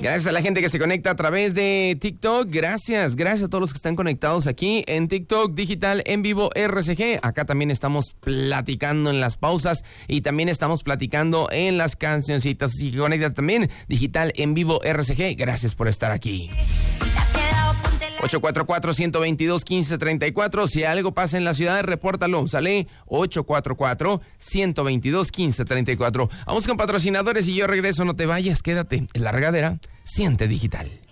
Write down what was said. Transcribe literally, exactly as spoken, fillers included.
Gracias a la gente que se conecta a través de TikTok. Gracias, gracias a todos los que están conectados aquí en TikTok Digital en Vivo R C G. Acá también estamos platicando en las pausas y también estamos platicando en las cancioncitas. Así que conecta también Digital en Vivo R C G. Gracias por estar aquí. ocho cuatro cuatro, uno dos dos, uno cinco tres cuatro. Si algo pasa en la ciudad, repórtalo. Sale ocho cuatro cuatro, uno dos dos, uno cinco tres cuatro. Vamos con patrocinadores y yo regreso. No te vayas, quédate en la regadera. Siente Digital.